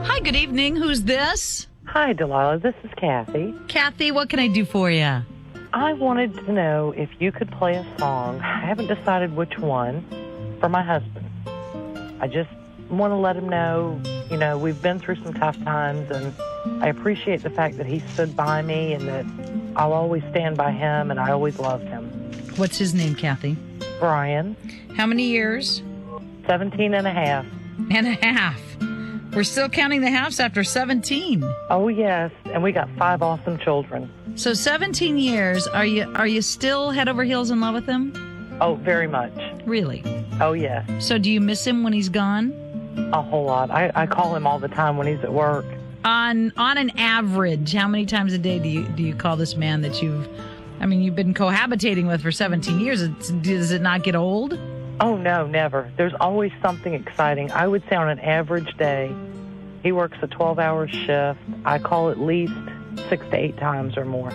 Hi, good evening. Who's this? Hi, Delilah. This is Kathy. Kathy, what can I do for you? I wanted to know if you could play a song. I haven't decided which one for my husband. I just want to let him know, we've been through some tough times, and I appreciate the fact that he stood by me and that I'll always stand by him, and I always loved him. What's his name, Kathy? Brian, How many years? 17 and a half. And a half. We're still counting the halves after 17. Oh, yes, and we got 5 awesome children. So 17 years. Are you still head over heels in love with him? Oh, very much. Really? Oh, yes, So do you miss him when he's gone? a whole lot. I call him all the time when he's at work. On an average, how many times a day do you call this man that you've been cohabitating with for 17 years? Does it not get old? Oh, no, never. There's always something exciting. I would say on an average day, he works a 12-hour shift. I call at least 6 to 8 times or more.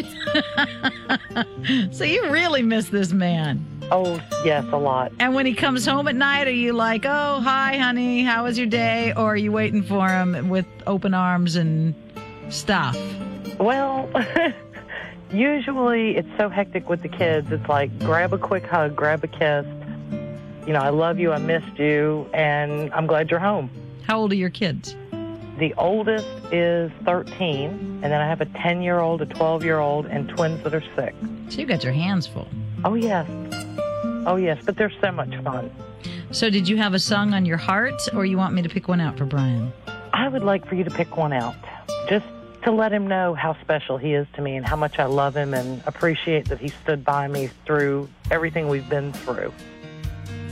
So you really miss this man. Oh, yes, a lot. And when he comes home at night, are you like, oh, hi, honey, how was your day? Or are you waiting for him with open arms and stuff? Well, usually it's so hectic with the kids. It's like, grab a quick hug, grab a kiss. I love you, I missed you, and I'm glad you're home. How old are your kids? The oldest is 13, and then I have a 10-year-old, a 12-year-old, and twins that are 6. So you got your hands full. Oh, yes. Oh, yes, but they're so much fun. So did you have a song on your heart, or you want me to pick one out for Brian? I would like for you to pick one out, just to let him know how special he is to me and how much I love him and appreciate that he stood by me through everything we've been through.